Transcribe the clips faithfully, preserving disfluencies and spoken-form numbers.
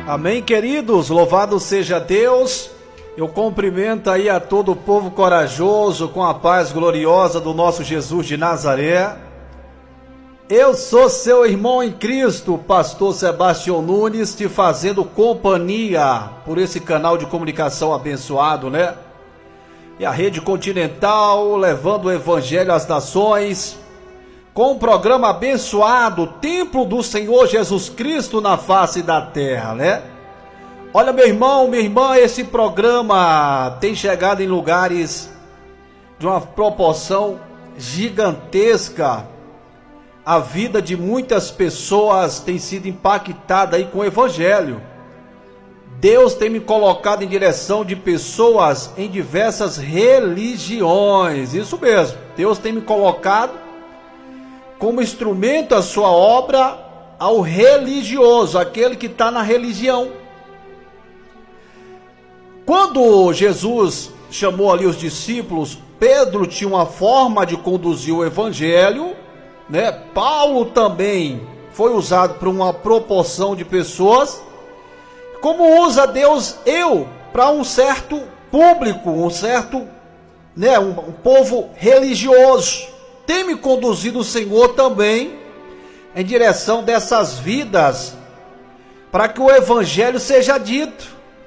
Amém, queridos, louvado seja Deus. Eu cumprimento aí a todo o povo corajoso com a paz gloriosa do nosso Jesus de Nazaré. Eu sou seu irmão em Cristo, pastor Sebastião Nunes, te fazendo companhia por esse canal de comunicação abençoado, né? E a Rede Continental, levando o Evangelho às nações, com um programa abençoado, Templo do Senhor Jesus Cristo na face da terra, né? Olha, meu irmão, minha irmã, esse programa tem chegado em lugares de uma proporção gigantesca. A vida de muitas pessoas tem sido impactada aí com o Evangelho. Deus tem me colocado em direção de pessoas em diversas religiões, isso mesmo. Deus tem me colocado como instrumento a sua obra ao religioso, aquele que está na religião. Quando Jesus chamou ali os discípulos, Pedro tinha uma forma de conduzir o evangelho, né? Paulo também foi usado por uma proporção de pessoas. Como usa Deus eu para um certo público, um certo, né, um, um povo religioso. Tem me conduzido o Senhor também em direção dessas vidas, para que o Evangelho seja dito.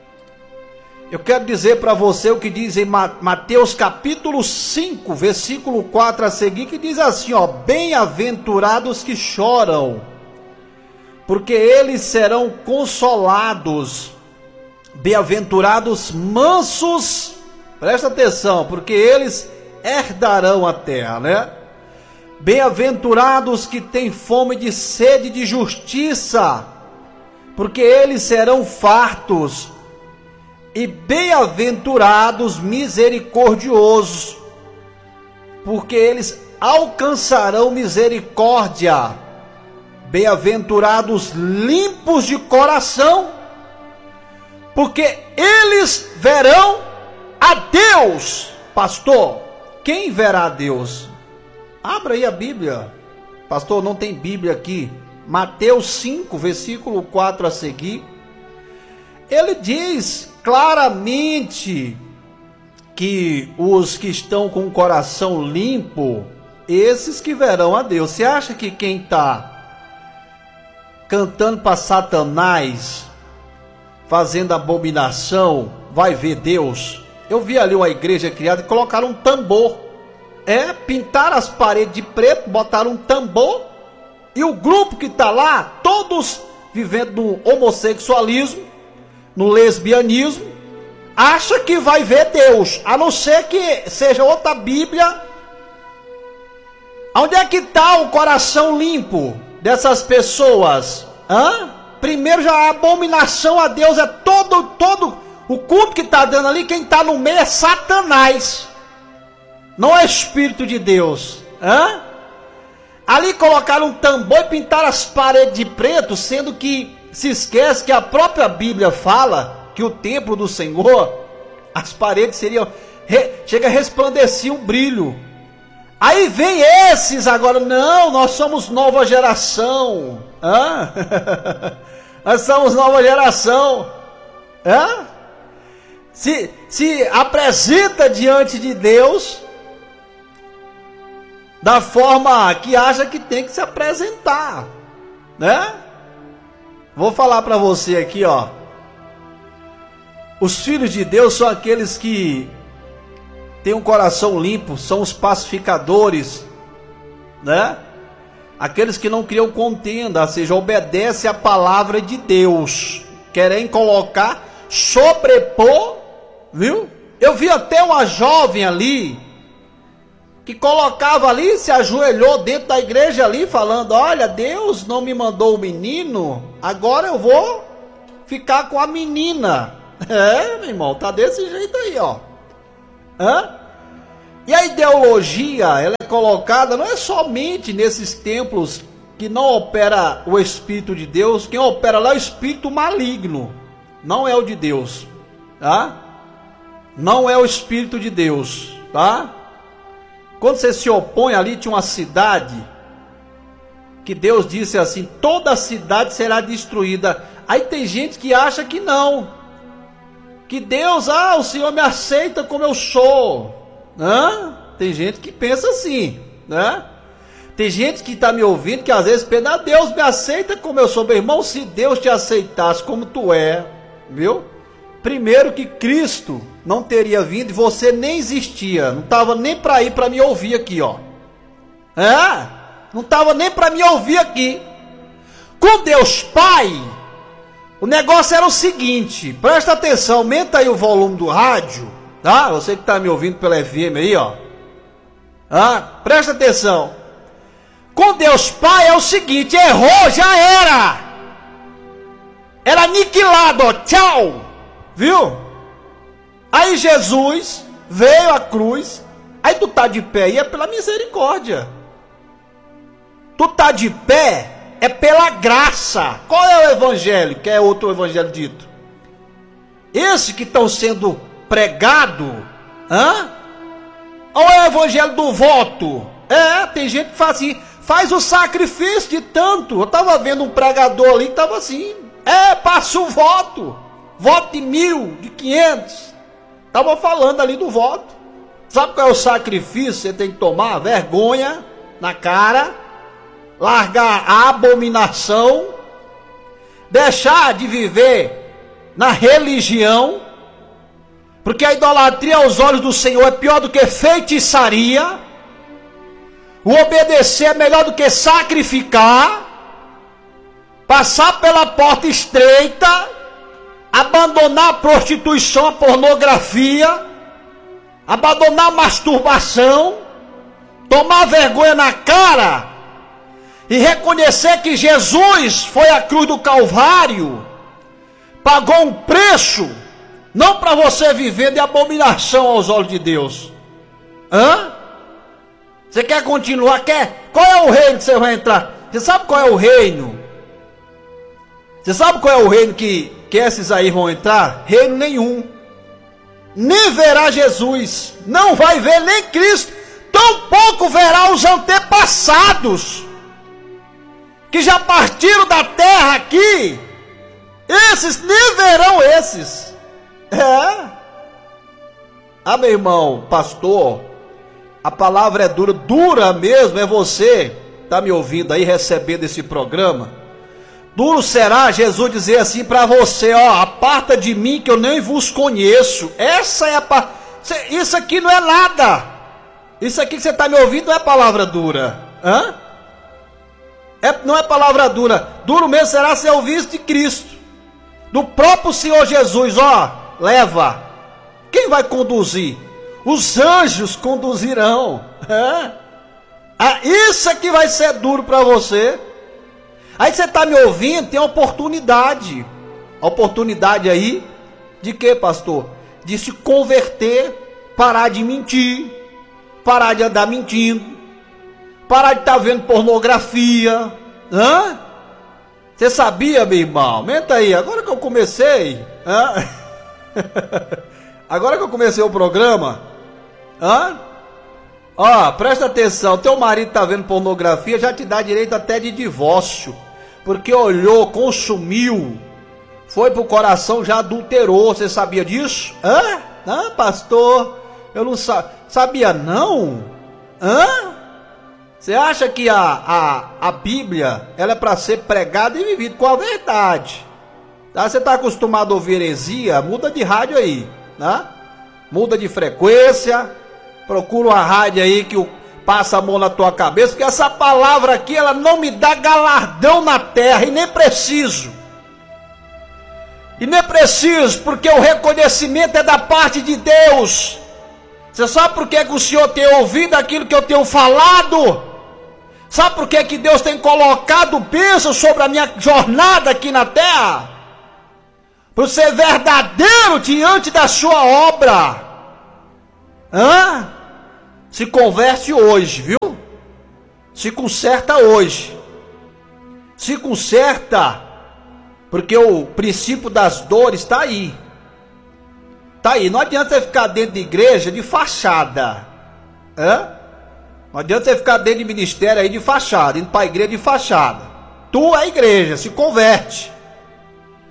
Eu quero dizer para você o que diz em Mateus capítulo cinco, versículo quatro a seguir, que diz assim, ó: bem-aventurados que choram, porque eles serão consolados. Bem-aventurados mansos, presta atenção, porque eles herdarão a terra, né? Bem-aventurados que têm fome de sede de justiça, porque eles serão fartos. E bem-aventurados misericordiosos, porque eles alcançarão misericórdia. Bem-aventurados limpos de coração, porque eles verão a Deus. Pastor, quem verá a Deus? Abra aí a Bíblia. Pastor, não tem Bíblia aqui. Mateus cinco, versículo quatro a seguir. Ele diz claramente que os que estão com o coração limpo, esses que verão a Deus. Você acha que quem está cantando para Satanás, fazendo abominação, vai ver Deus? Eu vi ali uma igreja criada e colocaram um tambor. É, pintaram as paredes de preto, botaram um tambor, e o grupo que está lá, todos vivendo no homossexualismo, no lesbianismo, acha que vai ver Deus, a não ser que seja outra Bíblia. Onde é que está o coração limpo dessas pessoas? Hã? Primeiro, já a abominação a Deus é todo, todo o culto que está dando ali, quem está no meio é Satanás, não é Espírito de Deus. Hã? Ali colocaram um tambor e pintaram as paredes de preto, sendo que se esquece que a própria Bíblia fala que o templo do Senhor, as paredes seriam, re, chega a resplandecer um brilho. Aí vem esses agora, não, nós somos nova geração. Hã? Nós somos nova geração. Hã? Se, se apresenta diante de Deus da forma que acha que tem que se apresentar, né? Vou falar para você aqui, ó. Os filhos de Deus são aqueles que têm um coração limpo, são os pacificadores, né? Aqueles que não criam contenda, ou seja, obedecem à palavra de Deus, querem colocar, sobrepor, viu? Eu vi até uma jovem ali, que colocava ali, se ajoelhou dentro da igreja ali, falando, olha, Deus não me mandou o menino, agora eu vou ficar com a menina. É, meu irmão, tá desse jeito aí, ó. Hã? E a ideologia, ela é colocada, não é somente nesses templos que não opera o Espírito de Deus, quem opera lá é o Espírito maligno, não é o de Deus, tá? Não é o Espírito de Deus, tá? Quando você se opõe ali, tinha uma cidade que Deus disse assim: toda a cidade será destruída Aí tem gente que acha que não, que Deus, ah, o Senhor me aceita como eu sou, né? Tem gente que pensa assim, né? Tem gente que está me ouvindo que às vezes pensa, ah, Deus me aceita como eu sou. Meu irmão, se Deus te aceitasse como tu é, viu? Primeiro que Cristo não teria vindo e você nem existia, não estava nem para ir para me ouvir aqui, ó. É, não estava nem para me ouvir aqui. Com Deus Pai, o negócio era o seguinte, presta atenção, aumenta aí o volume do rádio, tá? Você que está me ouvindo pela F M aí, ó. Ah, presta atenção. Com Deus Pai é o seguinte, errou, já era. Era aniquilado, ó, tchau. Viu? Aí Jesus veio à cruz. Aí tu tá de pé e é pela misericórdia. Tu tá de pé é pela graça. Qual é o evangelho? Que é outro evangelho dito? Esse que estão sendo pregado, hã? Ou é o evangelho do voto? É, tem gente que faz assim, faz o sacrifício de tanto. Eu tava vendo um pregador ali que tava assim, é, passa o voto. Voto de mil, de quinhentos. Estava falando ali do voto. Sabe qual é o sacrifício que você tem que tomar? Vergonha na cara, largar a abominação, deixar de viver na religião, porque a idolatria aos olhos do Senhor é pior do que feitiçaria. O obedecer é melhor do que sacrificar. Passar pela porta estreita, abandonar a prostituição, a pornografia, abandonar a masturbação, tomar vergonha na cara e reconhecer que Jesus foi à cruz do Calvário, pagou um preço, não para você viver de abominação aos olhos de Deus. Hã? Você quer continuar? Quer? Qual é o reino que você vai entrar? Você sabe qual é o reino? Você sabe qual é o reino que, que esses aí vão entrar? Reino nenhum. Nem verá Jesus. Não vai ver nem Cristo. Tampouco verá os antepassados, que já partiram da terra aqui. Esses nem verão esses. É. Ah, meu irmão, pastor, a palavra é dura. Dura mesmo é você, tá me ouvindo aí, recebendo esse programa. Duro será Jesus dizer assim para você, ó, aparta de mim que eu nem vos conheço. Essa é a pa... Isso aqui não é nada. Isso aqui que você está me ouvindo não é palavra dura. Hã? É, não é palavra dura. Duro mesmo será ser ouvido de Cristo, do próprio Senhor Jesus, ó, leva. Quem vai conduzir? Os anjos conduzirão. Hã? Ah, isso aqui vai ser duro para você. Aí você está me ouvindo, tem a oportunidade. A oportunidade aí de quê, pastor? De se converter, parar de mentir, parar de andar mentindo, parar de estar tá vendo pornografia. Hã? Você sabia, meu irmão? Aumenta aí, agora que eu comecei. Hã? Agora que eu comecei o programa. Hã? Ó, presta atenção, teu marido tá vendo pornografia, já te dá direito até de divórcio, porque olhou, consumiu, foi pro coração, já adulterou. Você sabia disso? Hã? Hã, pastor? Eu não sa- sabia não? Hã? Você acha que a, a, a Bíblia, ela é para ser pregada e vivida com a verdade, tá? Você tá acostumado a ouvir heresia, muda de rádio aí, né? Muda de frequência. Procura uma rádio aí que o, passa a mão na tua cabeça, porque essa palavra aqui, ela não me dá galardão na terra, e nem preciso. E nem preciso, porque o reconhecimento é da parte de Deus. Você sabe por que, que o Senhor tem ouvido aquilo que eu tenho falado? Sabe por que, que Deus tem colocado bênção sobre a minha jornada aqui na terra? Para ser verdadeiro diante da sua obra. Hã? Se converte hoje, viu? Se conserta hoje. Se conserta, porque o princípio das dores está aí. Está aí. Não adianta você ficar dentro de igreja de fachada. Hã? Não adianta você ficar dentro de ministério aí de fachada, indo para a igreja de fachada. Tu é a igreja, se converte.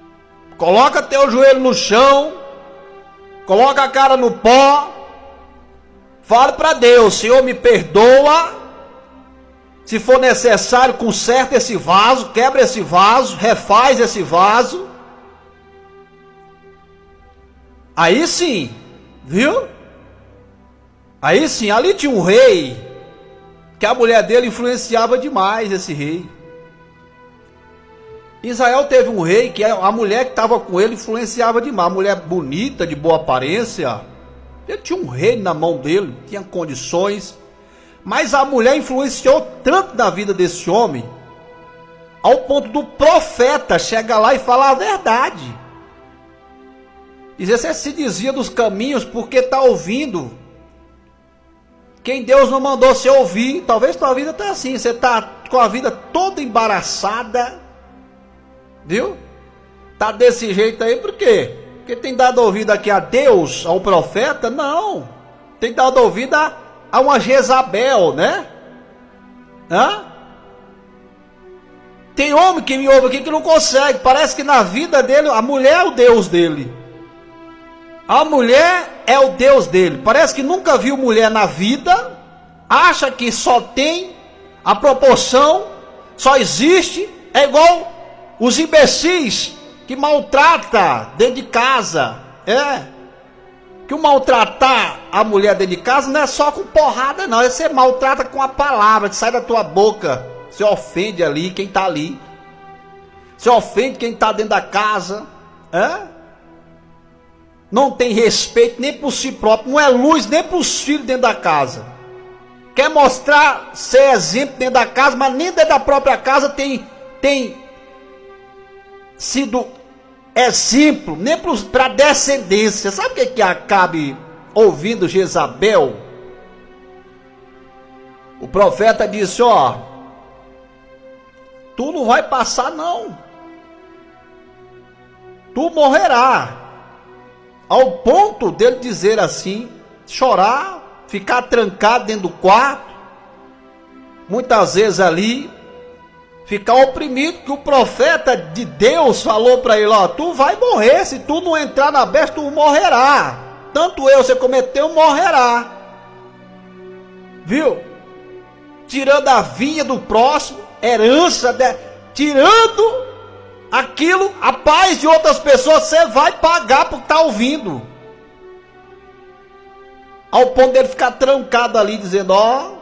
coloca teu joelho no chão, coloca a cara no pó, fale para Deus: Senhor, me perdoa, se for necessário, conserta esse vaso, quebra esse vaso, refaz esse vaso. Aí sim, viu? Aí sim, ali tinha um rei, que a mulher dele influenciava demais esse rei. Israel teve um rei que a mulher que estava com ele influenciava demais, uma mulher bonita, de boa aparência. Ele tinha um rei na mão dele, tinha condições, mas a mulher influenciou tanto na vida desse homem, ao ponto do profeta chegar lá e falar a verdade. Dizer: você se desvia dos caminhos porque está ouvindo quem Deus não mandou você ouvir. Talvez tua vida está assim, você está com a vida toda embaraçada, viu? Está desse jeito aí por quê? Porque tem dado ouvido aqui a Deus, ao profeta? Não, tem dado ouvido a, a uma Jezabel, né? Hã? Tem homem que me ouve aqui que não consegue, parece que na vida dele a mulher é o Deus dele. A mulher é o Deus dele. Parece que nunca viu mulher na vida. Acha que só tem a proporção, só existe. É igual os imbecis que maltrata dentro de casa. É. Que o maltratar a mulher dentro de casa não é só com porrada, não. Você maltrata com a palavra que sai da tua boca. Você ofende ali quem está ali. Você ofende quem está dentro da casa. É. Não tem respeito nem por si próprio, não é luz nem para os filhos dentro da casa. Quer mostrar ser exemplo dentro da casa, mas nem dentro da própria casa tem, tem sido exemplo, nem para a descendência. Sabe o que, que acabe ouvindo Jezabel? O profeta disse: ó, tu não vai passar não, tu morrerá. Ao ponto dele dizer assim, chorar, ficar trancado dentro do quarto, muitas vezes ali, ficar oprimido, que o profeta de Deus falou para ele: ó, tu vai morrer, se tu não entrar na besta, tu morrerá. Tanto eu, você cometeu, morrerá. Viu? Tirando a vinha do próximo, herança, de, tirando aquilo, a paz de outras pessoas, você vai pagar por estar ouvindo. Ao ponto dele ficar trancado ali, dizendo: ó,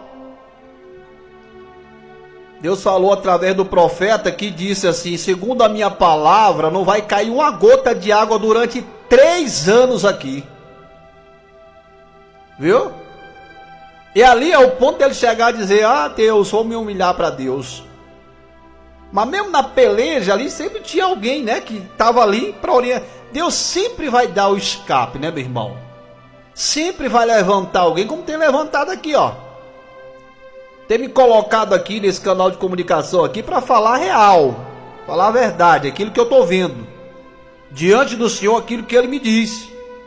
Deus falou através do profeta que disse assim: segundo a minha palavra, não vai cair uma gota de água durante três anos aqui. Viu? E ali é o ponto dele chegar a dizer: ah, Deus, vou me humilhar para Deus. Mas mesmo na peleja ali, sempre tinha alguém, né, que estava ali para orientar. Deus sempre vai dar o escape, né, meu irmão? Sempre vai levantar alguém, como tem levantado aqui, ó. Tem me colocado aqui nesse canal de comunicação aqui para falar real, falar a verdade, aquilo que eu estou vendo. Diante do Senhor, aquilo que Ele me disse.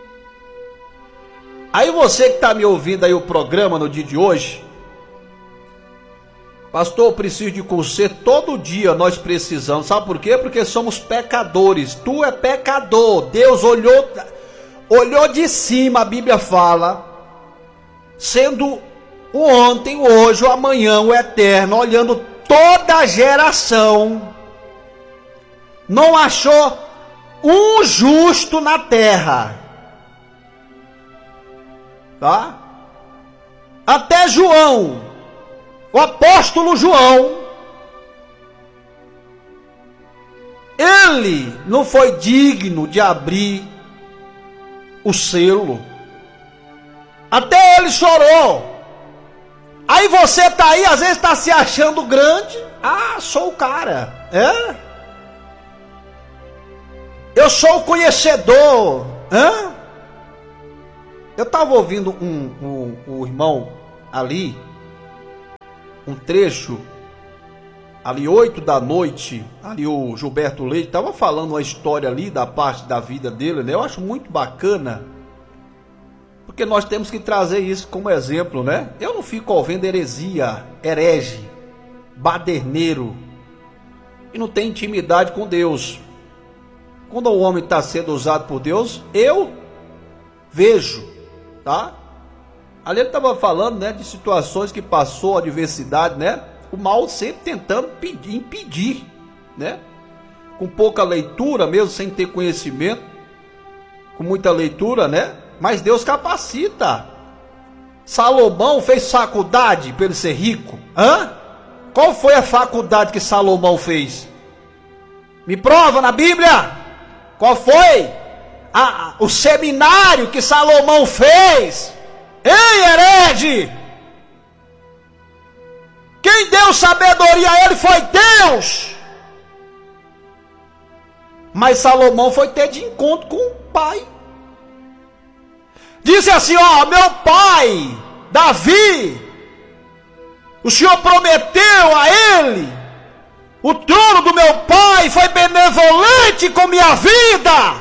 Aí você que está me ouvindo aí o programa no dia de hoje: pastor, eu preciso de conserto. Todo dia nós precisamos. Sabe por quê? Porque somos pecadores. Tu é pecador. Deus olhou, olhou de cima, a Bíblia fala, sendo o ontem, o hoje, o amanhã, o eterno, olhando toda a geração, não achou um justo na terra. Tá? Até João, o apóstolo João, ele não foi digno de abrir o selo. Até ele chorou. Aí você tá aí, às vezes está se achando grande. Ah, sou o cara. É? Eu sou o conhecedor. Hã? Eu estava ouvindo um, um, um irmão ali, um trecho, ali oito da noite, ali o Gilberto Leite estava falando uma história ali da parte da vida dele, né? Eu acho muito bacana, porque nós temos que trazer isso como exemplo, né? Eu não fico ouvindo heresia, herege, baderneiro, e não tem intimidade com Deus. quando o homem está sendo usado por Deus, eu vejo, tá? Ali ele estava falando, né, de situações que passou, adversidade, né? O mal sempre tentando impedir, impedir, né? Com pouca leitura, mesmo sem ter conhecimento, com muita leitura, né? Mas Deus capacita. Salomão fez faculdade para ele ser rico? Hã? Qual foi a faculdade que Salomão fez? Me prova na Bíblia. Qual foi a, o seminário que Salomão fez? Ei, herege! Quem deu sabedoria a ele foi Deus. Mas Salomão foi ter de encontro com o pai. Disse assim, ó, meu pai, Davi, o Senhor prometeu a ele, o trono do meu pai foi benevolente com minha vida,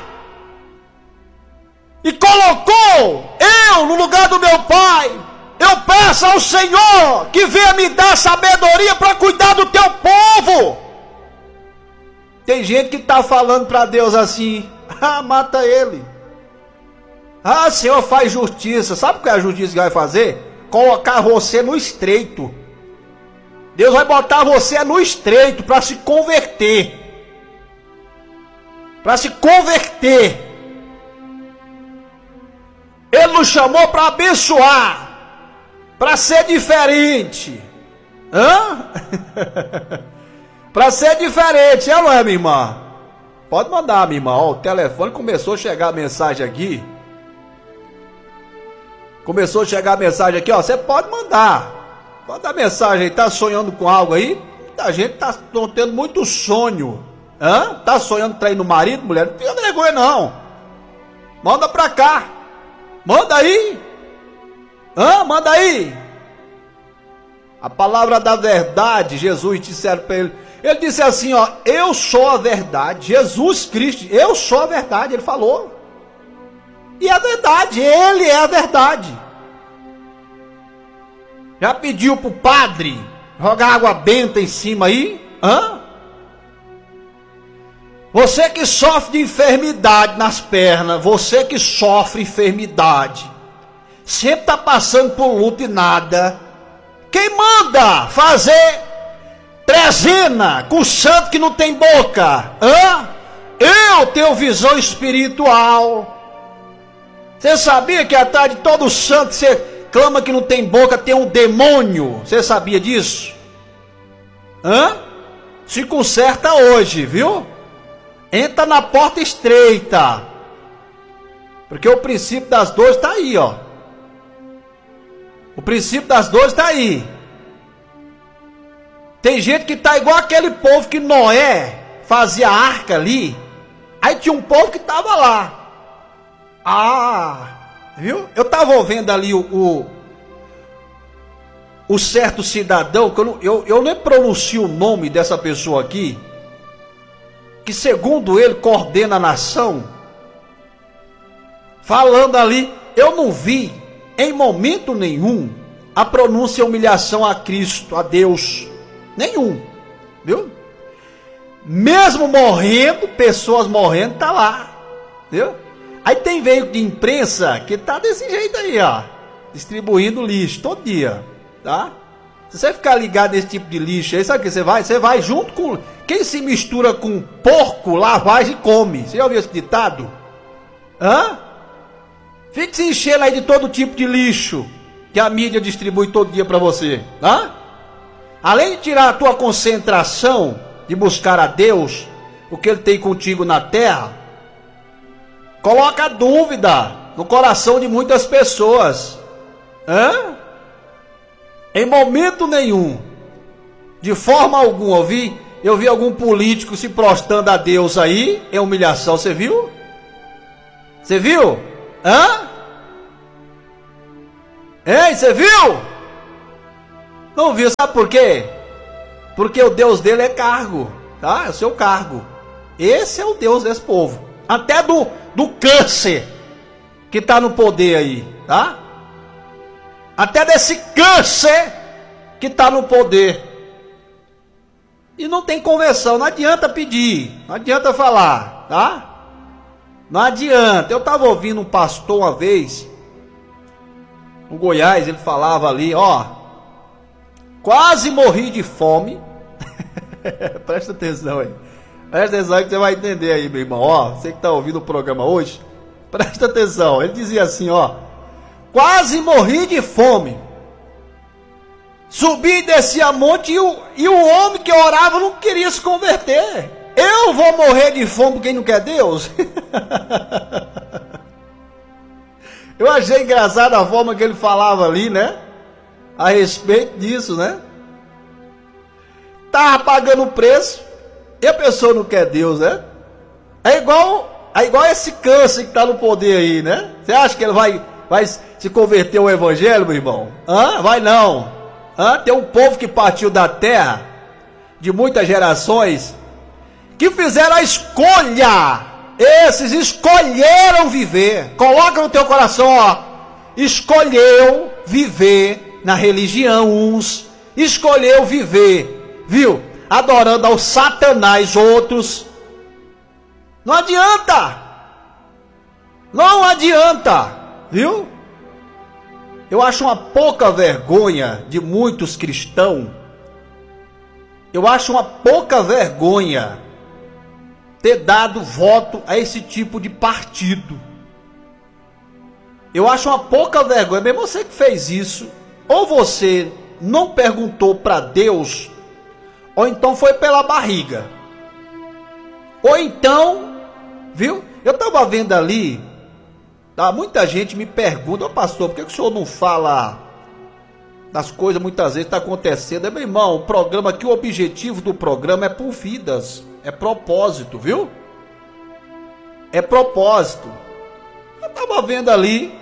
e colocou eu no lugar do meu pai. Eu peço ao Senhor que venha me dar sabedoria para cuidar do teu povo. Tem gente que está falando para Deus assim, ah, mata ele. Ah, Senhor, faz justiça. Sabe o que a justiça vai fazer? Colocar você no estreito. Deus vai botar você no estreito para se converter. Para se converter. Ele nos chamou para abençoar. Para ser diferente. Hã? Para ser diferente, é ou não é, minha irmã? Pode mandar, minha irmã. Ó, o telefone começou a chegar a mensagem aqui. Começou a chegar a mensagem aqui, ó. Você pode mandar. Pode dar mensagem aí. Tá sonhando com algo aí? Muita gente tá tendo muito sonho. Hã? Tá sonhando traindo o marido, mulher? Não fica vergonha, não. Manda pra cá. Manda aí. Hã? Manda aí. A palavra da verdade, Jesus disse para ele. Ele disse assim, ó. Eu sou a verdade. Jesus Cristo, eu sou a verdade. Ele falou. E é verdade, ele é a verdade. Já pediu pro padre jogar água benta em cima aí? Hã? Você que sofre de enfermidade nas pernas, você que sofre enfermidade, sempre está passando por luta e nada. Quem manda fazer trezena com santo que não tem boca? Hã? Eu tenho visão espiritual. Você sabia que atrás de todo santo que você clama que não tem boca tem um demônio? Você sabia disso? Hã? Se conserta hoje, viu? Entra na porta estreita. Porque o princípio das dores está aí, ó. O princípio das dores está aí. Tem gente que está igual aquele povo que Noé fazia a arca ali. Aí tinha um povo que estava lá. Ah, viu? Eu estava ouvindo ali o, o, o certo cidadão, que eu, não, eu, eu nem pronuncio o nome dessa pessoa aqui, que segundo ele coordena a nação, falando ali, eu não vi em momento nenhum a pronúncia e humilhação a Cristo, a Deus, nenhum, viu? Mesmo morrendo, pessoas morrendo, tá lá, viu? Aí tem veículo de imprensa que tá desse jeito aí, ó, distribuindo lixo todo dia, tá? Se você ficar ligado nesse tipo de lixo aí, sabe o que você vai? Você vai junto com... Quem se mistura com porco, lavagem e come. Você já ouviu esse ditado? Hã? Fique se enchendo aí de todo tipo de lixo que a mídia distribui todo dia para você, tá? Além de tirar a tua concentração de buscar a Deus, o que Ele tem contigo na terra, coloca dúvida no coração de muitas pessoas. Hã? Em momento nenhum, de forma alguma, eu vi, eu vi algum político se prostrando a Deus aí, em humilhação, você viu? Você viu? Hã? Ei, você viu? Não viu, sabe por quê? Porque o Deus dele é cargo, tá? É o seu cargo. Esse é o Deus desse povo. Até do, do câncer que está no poder aí, tá? Até desse câncer que está no poder. E não tem conversão, não adianta pedir, não adianta falar, tá? Não adianta. Eu estava ouvindo um pastor uma vez, no Goiás, ele falava ali, ó, quase morri de fome. Presta atenção aí. Presta atenção que você vai entender aí, meu irmão. Ó, você que está ouvindo o programa hoje, presta atenção. Ele dizia assim, ó, quase morri de fome. Subi e desci a monte e o, e o homem que orava não queria se converter. Eu vou morrer de fome por quem não quer Deus? Eu achei engraçado a forma que ele falava ali, né? A respeito disso, né? Tava pagando o preço e a pessoa não quer Deus, né? É igual, é igual esse câncer que tá no poder aí, né? Você acha que ele vai, vai se converter ao evangelho, meu irmão? Hã? Vai não. Hã? Tem um povo que partiu da terra, de muitas gerações, que fizeram a escolha. Esses escolheram viver. Coloca no teu coração, ó. Escolheu viver na religião uns. Escolheu viver, viu? Adorando ao Satanás outros. Não adianta. Não adianta, viu? Eu acho uma pouca vergonha de muitos cristãos. Eu acho uma pouca vergonha ter dado voto a esse tipo de partido. Eu acho uma pouca vergonha, mesmo você que fez isso, ou você não perguntou para Deus, ou então foi pela barriga. Ou então, viu? Eu estava vendo ali, tá? Muita gente me pergunta, ô pastor, por que, que o senhor não fala das coisas muitas vezes está acontecendo? É, meu irmão, o programa aqui, o objetivo do programa é por vidas, é propósito, viu? É propósito. Eu estava vendo ali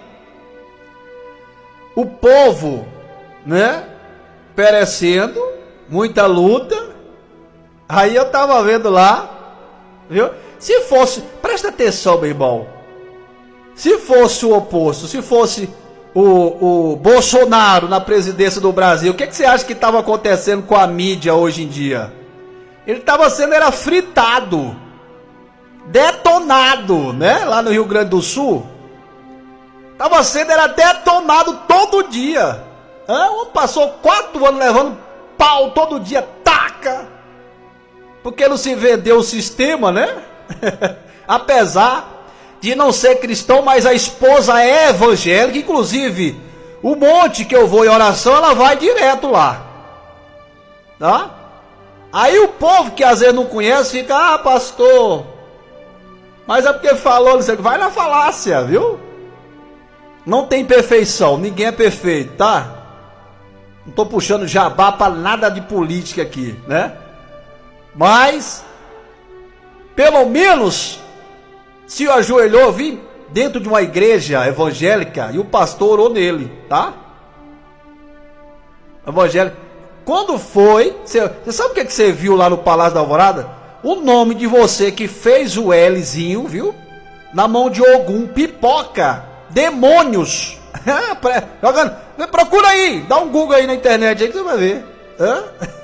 o povo, né, perecendo, muita luta. Aí eu estava vendo lá, viu? Se fosse, presta atenção, meu irmão, se fosse o oposto, se fosse o, o Bolsonaro na presidência do Brasil, o que, que você acha que estava acontecendo com a mídia hoje em dia? Ele estava sendo, era fritado, detonado, né? Lá no Rio Grande do Sul, estava sendo, era detonado todo dia. Hã? Passou quatro anos levando pau todo dia, taca, porque não se vendeu o sistema, né? Apesar de não ser cristão, mas a esposa é evangélica, inclusive o monte que eu vou em oração, ela vai direto lá, tá? Aí o povo que às vezes não conhece fica, ah, pastor, mas é porque falou, não sei o que, vai na falácia, viu? Não tem perfeição, ninguém é perfeito, tá? Não tô puxando jabá para nada de política aqui, né? Mas pelo menos se ajoelhou, vim dentro de uma igreja evangélica e o pastor orou nele, tá? Evangélico. Quando foi, você, você sabe o que, é que você viu lá no Palácio da Alvorada? O nome de você que fez o Lzinho, viu? Na mão de Ogum, pipoca, demônios. Jogando. Procura aí, dá um Google aí na internet aí que você vai ver. Hã?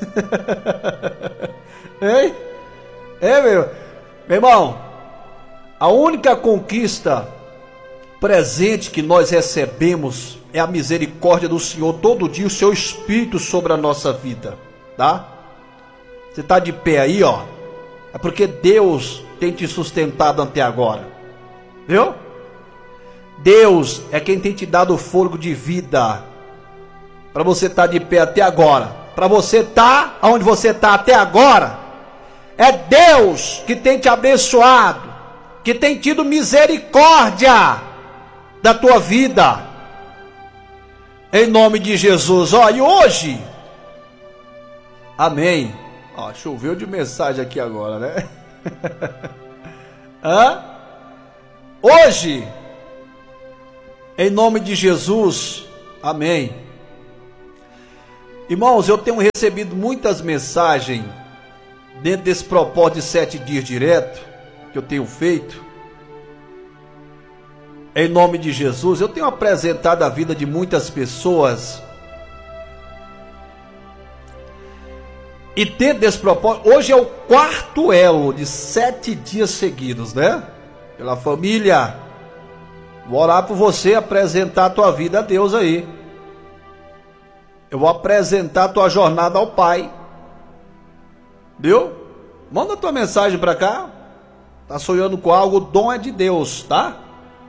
Ei? É, meu, meu irmão, a única conquista presente que nós recebemos é a misericórdia do Senhor todo dia, o seu Espírito sobre a nossa vida, tá? Você está de pé aí, ó, é porque Deus tem te sustentado até agora, viu? Deus é quem tem te dado o fôlego de vida para você estar de pé até agora, para você estar onde você está até agora. É Deus que tem te abençoado, que tem tido misericórdia da tua vida, em nome de Jesus. Ó, e hoje, amém. Ó, choveu de mensagem aqui agora, né? Hã? Hoje, em nome de Jesus, amém. Irmãos, eu tenho recebido muitas mensagens dentro desse propósito de sete dias direto que eu tenho feito. Em nome de Jesus, eu tenho apresentado a vida de muitas pessoas. E dentro desse propósito, hoje é o quarto elo de sete dias seguidos, né? pela família. Vou orar por você, apresentar a tua vida a Deus aí. Eu vou apresentar a tua jornada ao Pai. Viu? Manda a tua mensagem para cá. Tá sonhando com algo, o dom é de Deus, tá?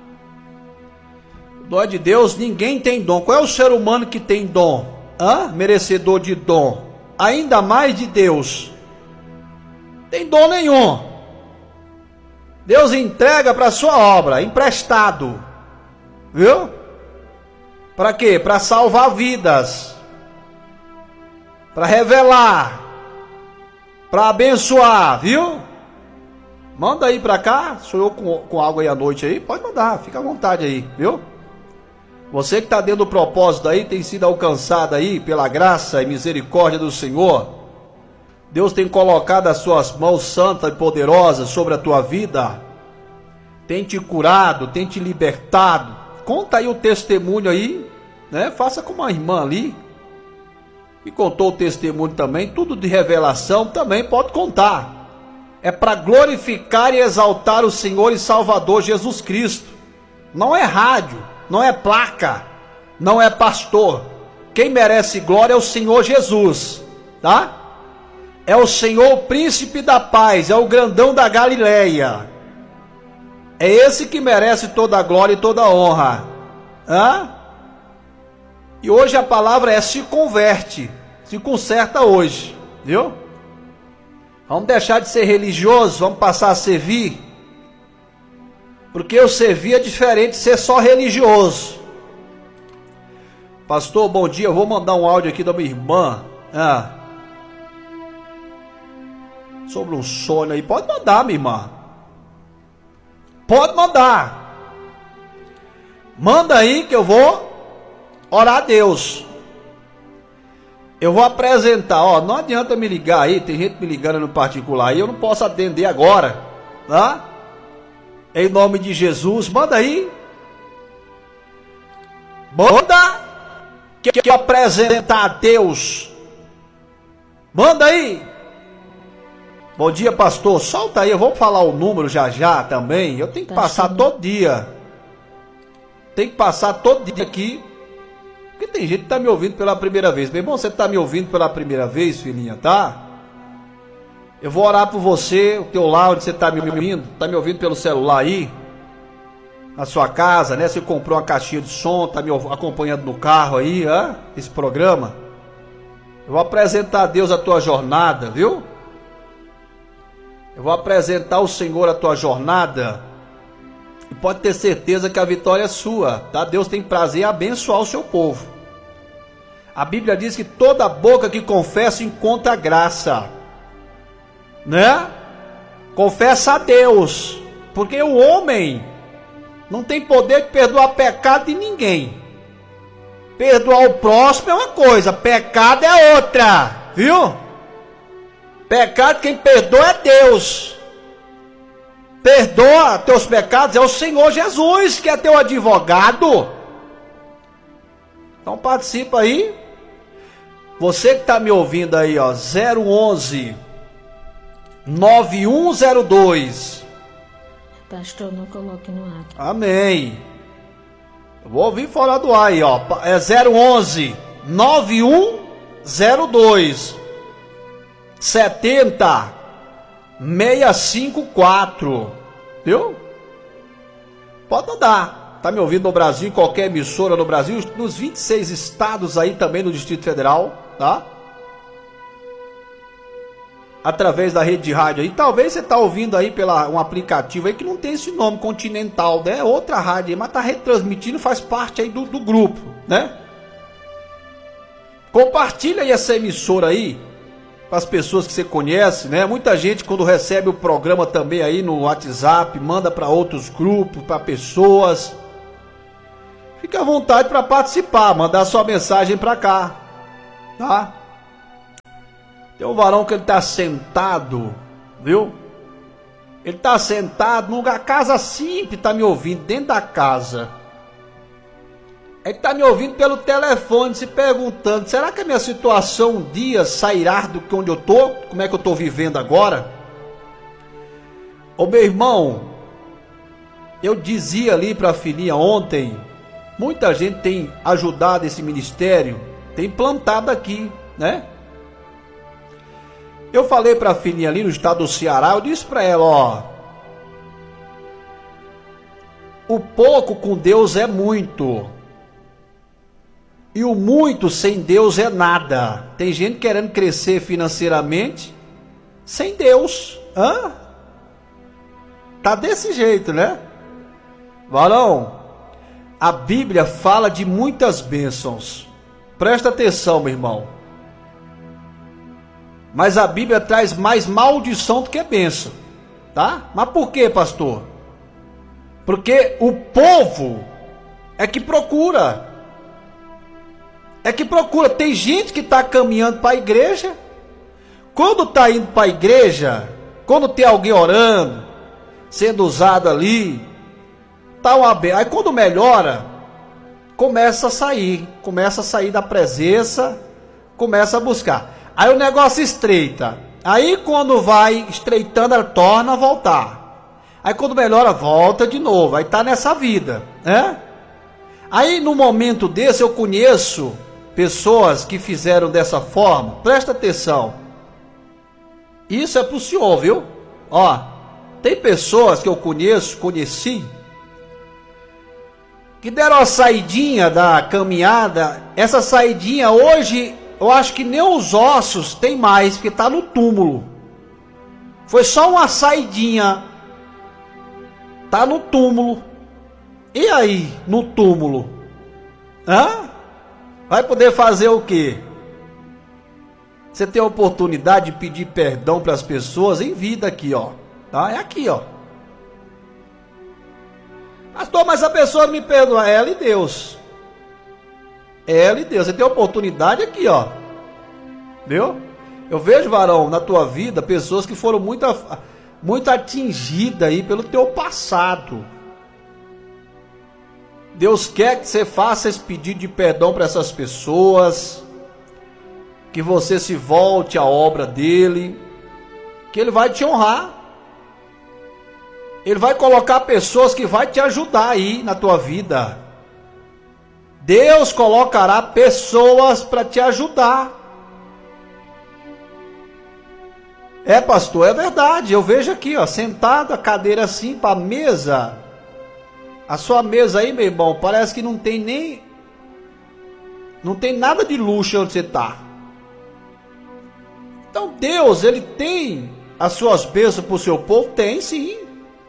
O dom é de Deus, ninguém tem dom. Qual é o ser humano que tem dom? Hã? Merecedor de dom. Ainda mais de Deus. Tem dom nenhum. Deus entrega para a sua obra, emprestado. Viu? Para quê? Para salvar vidas. Para revelar. Para abençoar, viu? Manda aí para cá. Sou eu com, com algo aí à noite aí? Pode mandar, fica à vontade aí, viu? Você que está dentro do propósito aí, tem sido alcançado aí pela graça e misericórdia do Senhor. Deus tem colocado as suas mãos santas e poderosas sobre a tua vida. Tem te curado, tem te libertado. Conta aí o testemunho aí, né? Faça como a irmã ali, que contou o testemunho também. Tudo de revelação também pode contar. É para glorificar e exaltar o Senhor e Salvador Jesus Cristo. Não é rádio, não é placa, não é pastor. Quem merece glória é o Senhor Jesus, tá? É o Senhor, o príncipe da paz, é o grandão da Galileia. É esse que merece toda a glória e toda a honra. Hã? E hoje a palavra é se converte, se conserta hoje, viu? Vamos deixar de ser religioso, vamos passar a servir. Porque o servir é diferente de ser só religioso. Pastor, bom dia, eu vou mandar um áudio aqui da minha irmã. Ah, sobre um sonho aí, pode mandar, minha irmã. Pode mandar. Manda aí que eu vou orar a Deus. Eu vou apresentar, ó, não adianta me ligar aí, tem gente me ligando no particular aí, eu não posso atender agora, tá? Em nome de Jesus, manda aí. Manda que eu apresentar a Deus. Manda aí. Bom dia, pastor. Solta aí, eu vou falar o número já já também. Eu tenho que passar todo dia. Tem que passar todo dia aqui. Porque tem gente que tá me ouvindo pela primeira vez. Meu irmão, você tá me ouvindo pela primeira vez, filhinha, tá? Eu vou orar por você, o teu lá onde você tá me ouvindo. Tá me ouvindo pelo celular aí? Na sua casa, né? Você comprou uma caixinha de som, tá me acompanhando no carro aí, hã? Esse programa. Eu vou apresentar a Deus a tua jornada, viu? Eu vou apresentar ao Senhor a tua jornada. E pode ter certeza que a vitória é sua, tá? Deus tem prazer em abençoar o seu povo. A Bíblia diz que toda boca que confessa encontra graça, né? Confessa a Deus, porque o homem não tem poder de perdoar pecado de ninguém. Perdoar o próximo é uma coisa, pecado é outra, viu? Pecado quem perdoa é Deus. Perdoa teus pecados é o Senhor Jesus, que é teu advogado. Então participa aí. Você que está me ouvindo aí, ó, zero onze nove um zero dois. Pastor, não coloque no ar. Amém. Eu vou ouvir fora do ar aí, ó. É zero onze nove um zero dois setenta seiscentos e cinquenta e quatro. Viu? Pode mandar. Tá me ouvindo no Brasil, em qualquer emissora no Brasil, nos vinte e seis estados aí também no Distrito Federal, tá? Através da rede de rádio aí. Talvez você tá ouvindo aí pela um aplicativo aí que não tem esse nome, Continental, né? Outra rádio aí, mas tá retransmitindo, faz parte aí do, do grupo, né? Compartilha aí essa emissora aí para as pessoas que você conhece, né? Muita gente quando recebe o programa também aí no WhatsApp, manda para outros grupos, para pessoas. Fica à vontade para participar, mandar sua mensagem para cá, tá? Tem um varão que ele tá sentado, viu? Ele tá sentado numa casa simples, tá me ouvindo, dentro da casa. Ele tá me ouvindo pelo telefone, se perguntando, será que a minha situação um dia sairá do que onde eu tô? Como é que eu tô vivendo agora? Ô meu irmão, Eu dizia ali para a filhinha ontem, muita gente tem ajudado esse ministério, tem plantado aqui, né? Eu falei para a filhinha ali no estado do Ceará, eu disse para ela, ó, o pouco com Deus é muito, e o muito sem Deus é nada. Tem gente querendo crescer financeiramente sem Deus, hã? Tá desse jeito, né? Varão, a Bíblia fala de muitas bênçãos. Presta atenção, meu irmão. Mas a Bíblia traz mais maldição do que bênção, tá? Mas por quê, pastor? Porque o povo é que procura. É que procura. Tem gente que está caminhando para a igreja. Quando está indo para a igreja, quando tem alguém orando, sendo usado ali, tá uma benção. Aí quando melhora, começa a sair, começa a sair da presença, começa a buscar. Aí o negócio estreita. Aí quando vai estreitando, ela torna a voltar. Aí quando melhora, volta de novo. Aí tá nessa vida, né? Aí no momento desse eu conheço pessoas que fizeram dessa forma. Presta atenção. Isso é pro senhor, viu? Ó, tem pessoas que eu conheço, conheci, que deram a saidinha da caminhada. Essa saidinha hoje, eu acho que nem os ossos tem mais, porque está no túmulo. Foi só uma saidinha. Está no túmulo. E aí, no túmulo? Hã? Vai poder fazer o quê? Você tem a oportunidade de pedir perdão para as pessoas em vida aqui, ó. Tá? É aqui, ó. Pastor, mas a pessoa me perdoa. É ela e Deus. É ela e Deus. Você tem a oportunidade aqui, ó. Viu? Eu vejo, varão, na tua vida, pessoas que foram muito, muito atingidas aí pelo teu passado. Deus quer que você faça esse pedido de perdão para essas pessoas. Que você se volte à obra dele. Que ele vai te honrar. Ele vai colocar pessoas que vai te ajudar aí na tua vida. Deus colocará pessoas para te ajudar. É, pastor, é verdade. Eu vejo aqui, ó, sentado a cadeira assim para a mesa. A sua mesa aí, meu irmão, parece que não tem nem... Não tem nada de luxo onde você está. Então Deus, ele tem as suas bênçãos para o seu povo? Tem sim.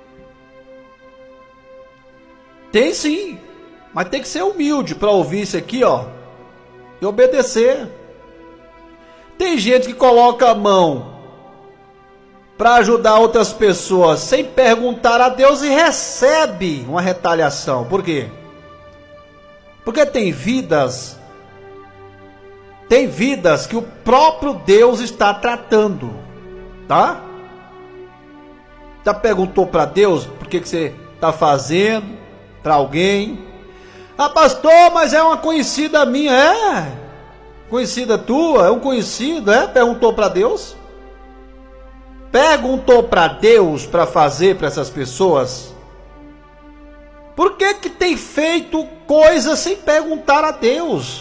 Tem sim. Mas tem que ser humilde para ouvir isso aqui, ó. E obedecer. Tem gente que coloca a mão para ajudar outras pessoas sem perguntar a Deus e recebe uma retaliação. Por quê? Porque tem vidas, tem vidas que o próprio Deus está tratando, tá? Já perguntou para Deus por que, que você está fazendo para alguém? Ah, pastor, mas é uma conhecida minha. É? Conhecida tua? É um conhecido, é? Perguntou para Deus? Perguntou para Deus para fazer para essas pessoas? Por que que tem feito coisas sem perguntar a Deus?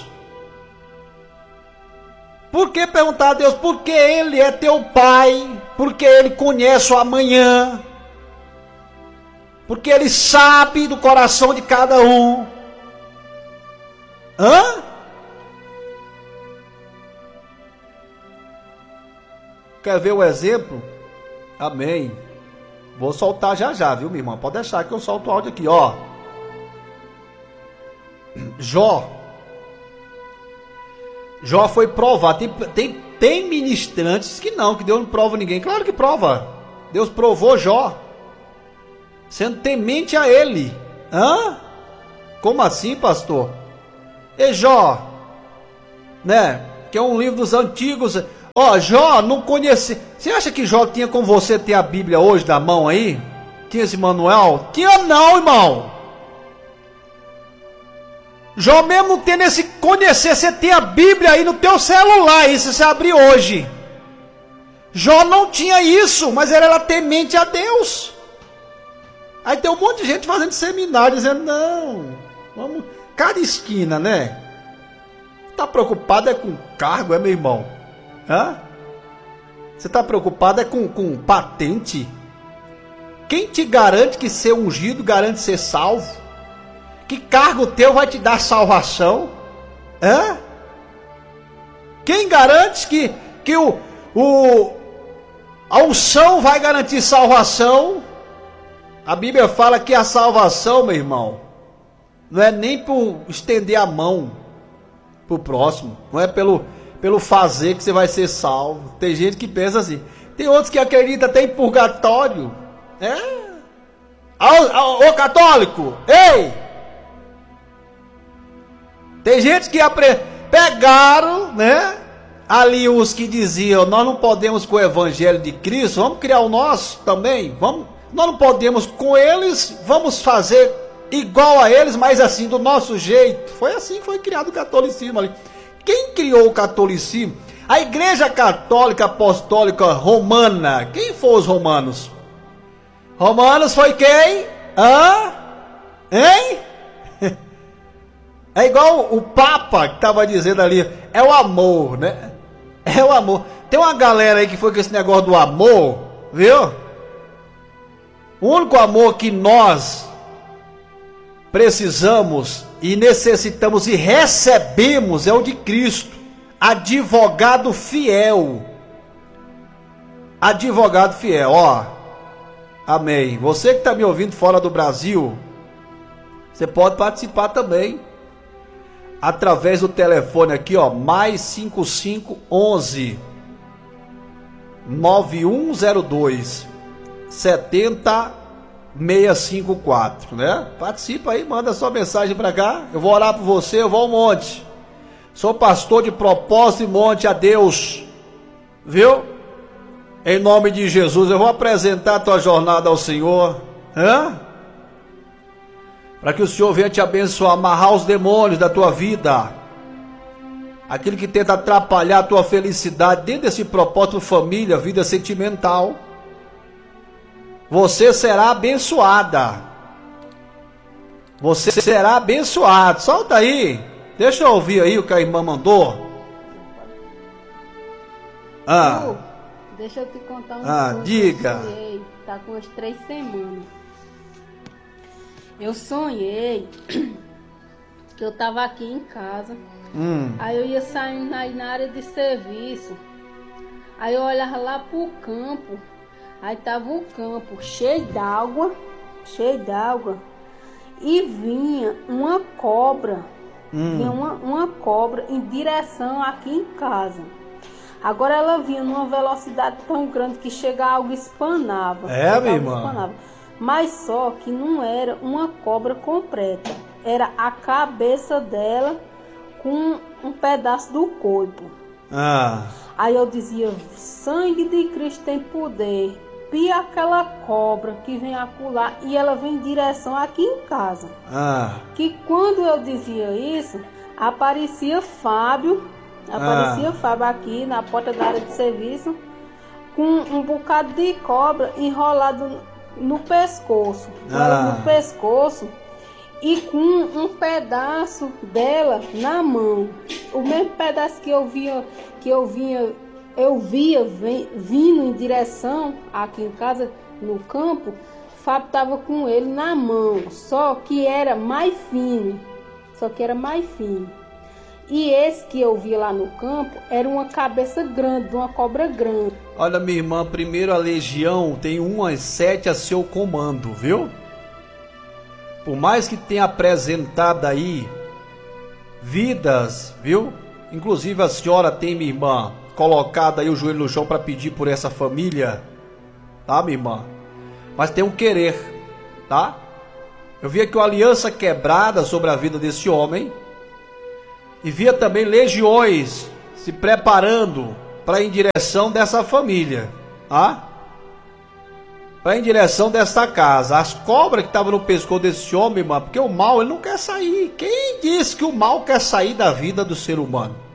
Por que perguntar a Deus? Porque Ele é teu Pai, porque Ele conhece o amanhã, porque Ele sabe do coração de cada um. Hã? Quer ver o exemplo? Amém. Vou soltar já já, viu, minha irmã? Pode deixar que eu solto o áudio aqui, ó. Jó. Jó foi provado. Tem, tem, tem ministrantes que não, que Deus não prova ninguém. Claro que prova. Deus provou Jó, sendo temente a ele. Hã? Como assim, pastor? E Jó, né? Que é um livro dos antigos. Ó, Jó não conhecia. Você acha que Jó tinha como você ter a Bíblia hoje da mão aí? Tinha esse manual? Tinha não, irmão. Jó mesmo não tendo esse conhecer, você tem a Bíblia aí no teu celular, aí se você abrir hoje. Jó não tinha isso, mas ele era temente a Deus. Aí tem um monte de gente fazendo seminário, dizendo, não, vamos, cada esquina, né? Tá preocupado é com cargo, é, meu irmão? Hã? Você tá preocupado é com, com patente? Quem te garante que ser ungido garante ser salvo? Que cargo teu vai te dar salvação? Hã? Quem garante que, que o, o, a unção vai garantir salvação? A Bíblia fala que a salvação, meu irmão, não é nem por estender a mão pro próximo, não é pelo, pelo fazer que você vai ser salvo. Tem gente que pensa assim, tem outros que acreditam até em purgatório. É? Ô, ô católico, ei! Tem gente que apre... pegaram, né? Ali os que diziam, nós não podemos com o evangelho de Cristo, vamos criar o nosso também, vamos, nós não podemos com eles, vamos fazer igual a eles, mas assim, do nosso jeito. Foi assim que foi criado o catolicismo ali. Quem criou o catolicismo? A Igreja Católica Apostólica Romana. Quem foram os romanos? Romanos foi quem? Hã? Hein? É igual o Papa que estava dizendo ali, é o amor, né? É o amor. Tem uma galera aí que foi com esse negócio do amor, viu? O único amor que nós precisamos e necessitamos e recebemos é o de Cristo, advogado fiel. Advogado fiel, ó. Amém. Você que está me ouvindo fora do Brasil, você pode participar também. Através do telefone aqui, ó, mais cinco cinco onze nove um zero dois sete zero seis cinco quatro, né? Participa aí, manda sua mensagem para cá. Eu vou orar por você, eu vou ao monte. Sou pastor de propósito e monte a Deus, viu? Em nome de Jesus, eu vou apresentar a tua jornada ao Senhor, hã? Para que o Senhor venha te abençoar, amarrar os demônios da tua vida, aquilo que tenta atrapalhar a tua felicidade dentro desse propósito família, vida sentimental. Você será abençoada. Você será abençoado. Solta aí. Deixa eu ouvir aí o que a irmã mandou. Ah. Lu, deixa eu te contar um Ah, sonho diga. que eu sonhei. Tá com umas três semanas. Eu sonhei que eu tava aqui em casa. Hum. Aí eu ia saindo aí na área de serviço. Aí eu olhava lá pro campo. Aí tava o campo cheio d'água, cheio d'água. E vinha uma cobra, Hum. vinha uma, uma cobra em direção aqui em casa. Agora ela vinha numa velocidade tão grande que chega algo espanava. É, chega minha algo irmã? espanava. Mas só que não era uma cobra completa. Era a cabeça dela com um pedaço do corpo. Ah. Aí eu dizia, sangue de Cristo tem poder. Pia aquela cobra que vem acular e ela vem em direção aqui em casa. Ah. Que quando eu dizia isso, aparecia Fábio, aparecia Ah. Fábio aqui na porta da área de serviço, com um bocado de cobra enrolado no pescoço, com ela Ah. no pescoço e com um pedaço dela na mão. O mesmo pedaço que eu via, que eu vinha, eu via vem, vindo em direção aqui em casa, no campo, Fábio estava com ele na mão, só que era mais fino, só que era mais fino. E esse que eu vi lá no campo era uma cabeça grande, uma cobra grande. Olha, minha irmã, primeiro a legião tem umas sete a seu comando, viu? Por mais que tenha apresentado aí vidas, viu? Inclusive a senhora tem, minha irmã, colocado aí o joelho no chão para pedir por essa família, tá, minha irmã? Mas tem um querer, tá? Eu vi aqui uma aliança quebrada sobre a vida desse homem. E via também legiões se preparando para ir em direção dessa família, tá? Para ir em direção dessa casa. As cobras que estavam no pescoço desse homem, mano, porque o mal ele não quer sair. Quem disse que o mal quer sair da vida do ser humano?